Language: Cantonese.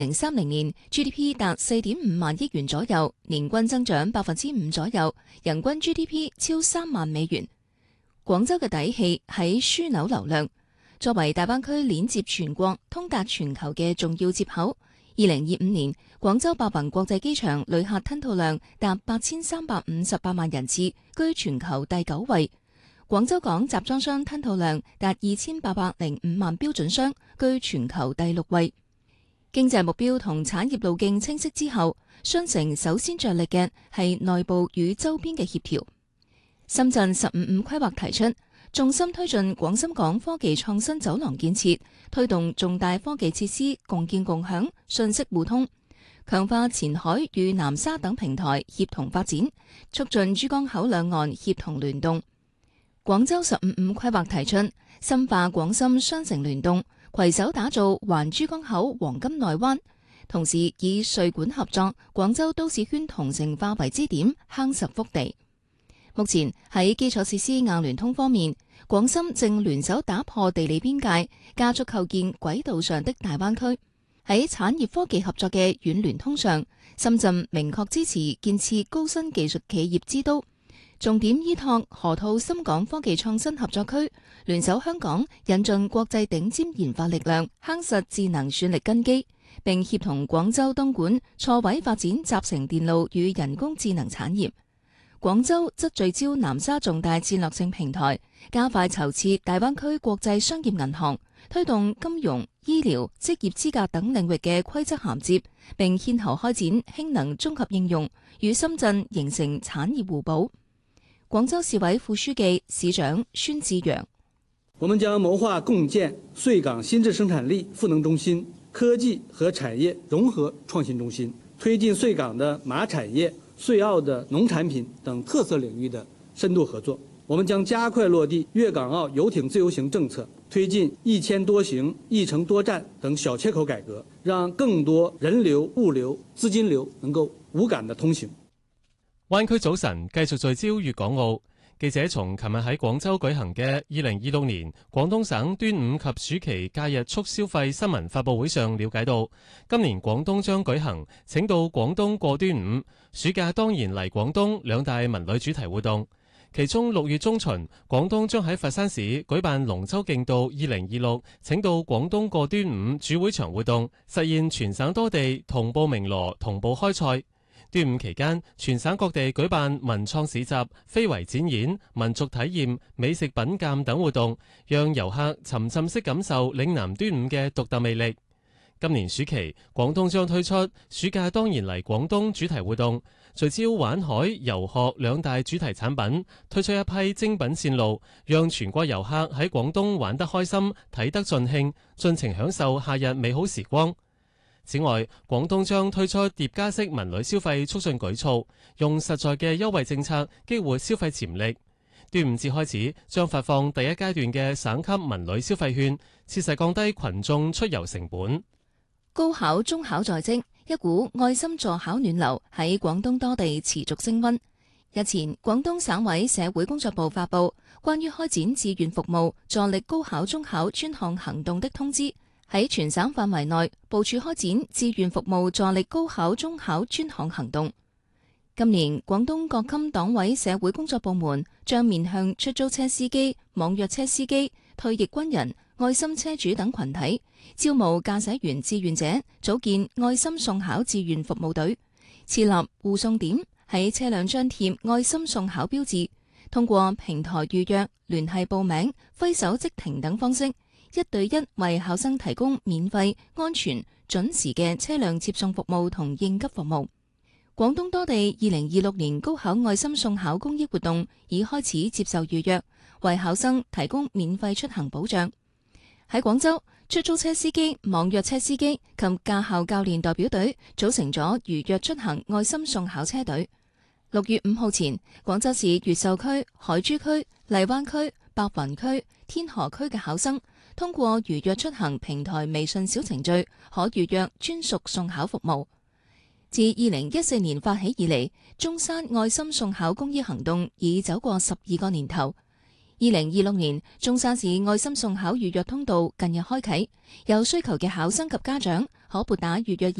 2030年 GDP 達4.5萬億元左右，年均增長5%左右，人均 GDP 超3萬美元。廣州嘅底氣喺樞紐流量，作為大灣區鏈接全國、通達全球嘅重要接口。2025年，廣州白雲國際機場旅客吞吐量達8358萬人次，居全球第9位。廣州港集裝箱吞吐量達2805萬標準箱，居全球第6位。經濟目標同產業路徑清晰之後，雙城首先着力嘅係內部與周邊嘅協調。深圳15+5規劃提出，重心推進廣深港科技創新走廊建設，推動重大科技設施共建共享、信息互通，強化前海與南沙等平台協同發展，促進珠江口兩岸協同聯動。廣州15+5規劃提出，深化廣深雙城聯動，攜手打造環珠江口黃金內灣，同時以穗莞合作廣州都市圈同城化為支點，夯實腹地。目前喺基礎設施硬聯通方面，廣深正聯手打破地理邊界，加速構建軌道上的大灣區。喺產業科技合作嘅軟聯通上，深圳明確支持建設高新技術企業之都，重點依託河套深港科技創新合作區，聯手香港引進國際頂尖研發力量，夯實智能算力根基，並協同廣州東莞錯位發展集成電路與人工智能產業。廣州則聚焦南沙重大戰略性平台，加快籌設大灣區國際商業銀行，推動金融、醫療、職業資格等領域嘅規則銜接，並牽頭開展氫能綜合應用，與深圳形成產業互補。廣州市委副書記、市長孫志陽： 我們將謀劃共建穗港新質生產力賦能中心、科技和產業融合創新中心，推進穗港的馬產業、穗澳的農產品等特色領域的深度合作。我們將加快落地粵港澳遊艇自由行政策，推進一簽多行、一程多站等小切口改革，讓更多人流、物流、資金流能夠無感的通行。 灣區早晨繼續聚焦粵港澳。記者從琴日喺廣州舉行嘅2026年廣東省端午及暑期假日促消費新聞發佈會上了解到，今年廣東將舉行請到廣東過端午、暑假當然嚟廣東兩大文旅主題活動。其中6月中旬，廣東將喺佛山市舉辦龍舟競渡2026請到廣東過端午主會場活動，實現全省多地同步鳴鑼、同步開賽。端午期間，全省各地舉辦文創市集、非遺展演、民族體驗、美食品鑑等活動，讓遊客沉浸式感受嶺南端午嘅獨特魅力。今年暑期，廣東將推出暑假當然嚟廣東主題活動，聚焦玩海、遊學兩大主題產品，推出一批精品線路，讓全國遊客喺廣東玩得開心、睇得盡興，盡情享受夏日美好時光。此外，廣東將推出疊加式文旅消費促進舉措，用實在嘅優惠政策激活消費潛力。端午節開始將發放第一階段嘅省級文旅消費券，切實降低群眾出遊成本。 高考、中考在即，一股愛心助考暖流喺廣東多地持續升溫。日前，廣東省委社會工作部發布關於開展志願服務助力高考、中考專項行動的通知，喺全省範圍內部署開展志願服務助力高考、中考專項行動。今年，廣東各級黨委社會工作部門將面向出租車司機、網約車司機、退役軍人、愛心車主等群體，招募駕駛員志願者，組建愛心送考志願服務隊，設立護送點，喺車輛張貼愛心送考標誌，通過平台預約、聯繫報名、揮手即停等方式，一對一為考生提供免費、安全、準時嘅車輛接送服務同應急服務。廣東多地2026年高考愛心送考公益活動已開始接受預約，為考生提供免費出行保障。喺廣州，出租車司機、網約車司機及駕校教練代表隊組成咗如約出行愛心送考車隊。6月5號前，廣州市越秀區、海珠區、荔灣區、白雲區、天河區嘅考生，通過如約出行平台微信小程序，可預約專屬送考服務。自2014年發起以嚟，中山愛心送考公益行動已走過12個年頭。 2026年，中山市愛心送考預約通道近日開啟，有需求嘅考生及家長可撥打預約